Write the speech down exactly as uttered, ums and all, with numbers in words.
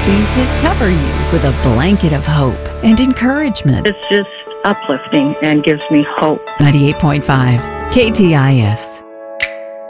happy to cover you with a blanket of hope and encouragement. It's just uplifting and gives me hope. ninety-eight point five K T I S.